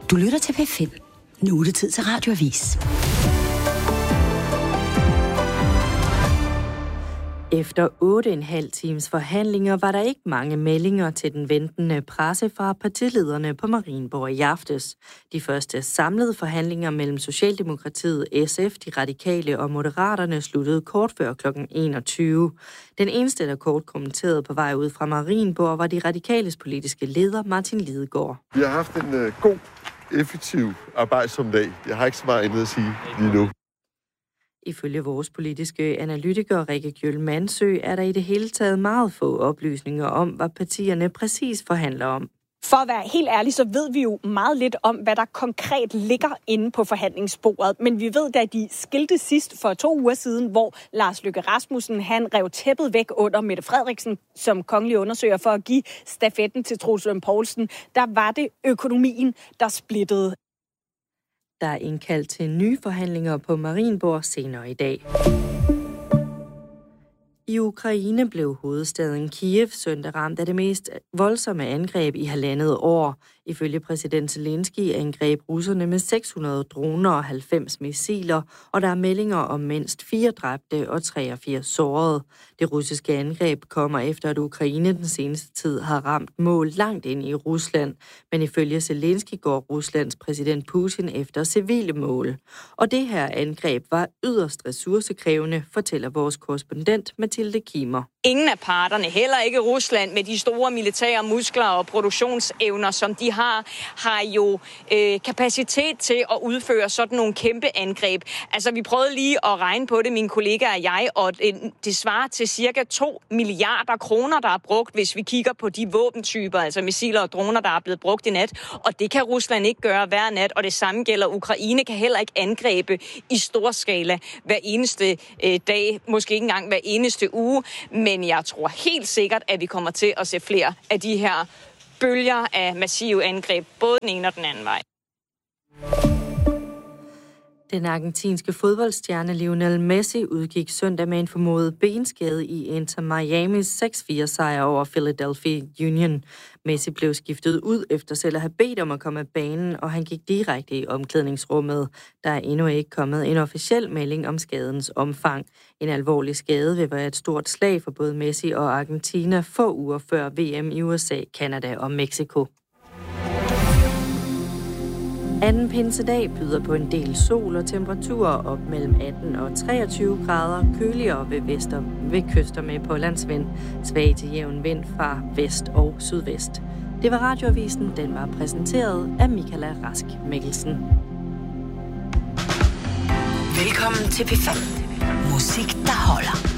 Du lytter til P5. Nu er det tid til Radioavis. Efter 8,5 times forhandlinger var der ikke mange meldinger til den ventende presse fra partilederne på Marienborg i aftes. De første samlede forhandlinger mellem Socialdemokratiet, SF, De Radikale og Moderaterne sluttede kort før kl. 21. Den eneste, der kort kommenterede på vej ud fra Marienborg, var De Radikales politiske leder Martin Lidegaard. Vi har haft en god, effektiv arbejdsom dag. Jeg har ikke så meget andet at sige lige nu. Ifølge vores politiske analytiker Rikke Gjøl Mansø er der i det hele taget meget få oplysninger om, hvad partierne præcis forhandler om. For at være helt ærlig, så ved vi jo meget lidt om, hvad der konkret ligger inde på forhandlingsbordet. Men vi ved, da de skilte sidst for 2 uger siden, hvor Lars Løkke Rasmussen han rev tæppet væk under Mette Frederiksen som kongelig undersøger for at give stafetten til Troels Lund Poulsen, der var det økonomien, der splittede. Der er indkaldt til nye forhandlinger på Marienborg senere i dag. I Ukraine blev hovedstaden Kiev søndag ramt af det mest voldsomme angreb i 1,5 år. Ifølge præsident Zelensky angreb russerne med 600 droner og 90 missiler, og der er meldinger om mindst 4 dræbte og 83 sårede. Det russiske angreb kommer efter, at Ukraine den seneste tid har ramt mål langt ind i Rusland, men ifølge Zelensky går Ruslands præsident Putin efter civile mål. Og det her angreb var yderst ressourcekrævende, fortæller vores korrespondent Mathilde Kimer. Ingen af parterne, heller ikke Rusland med de store militære muskler og produktionsevner, som de har jo kapacitet til at udføre sådan nogle kæmpe angreb. Altså, vi prøvede lige at regne på det, mine kollegaer og jeg, og det svarer til cirka 2 milliarder kroner, der er brugt, hvis vi kigger på de våbentyper, altså missiler og droner, der er blevet brugt i nat. Og det kan Rusland ikke gøre hver nat, og det samme gælder Ukraine, kan heller ikke angribe i stor skala hver eneste dag, måske ikke engang hver eneste uge. Men jeg tror helt sikkert, at vi kommer til at se flere af de her bølger af massive angreb, både den ene og den anden vej. Den argentinske fodboldstjerne Lionel Messi udgik søndag med en formodet benskade i Inter Miamis 6-4-sejr over Philadelphia Union. Messi blev skiftet ud efter selv at have bedt om at komme af banen, og han gik direkte i omklædningsrummet. Der er endnu ikke kommet en officiel melding om skadens omfang. En alvorlig skade vil være et stort slag for både Messi og Argentina få uger før VM i USA, Canada og Mexico. Anden pinsedag byder på en del sol og temperaturer op mellem 18 og 23 grader, køligere ved kyster med på landsvind, svag til jævn vind fra vest og sydvest. Det var Radioavisen, den var præsenteret af Michaela Rask Mikkelsen. Velkommen til P5. Musik, der holder.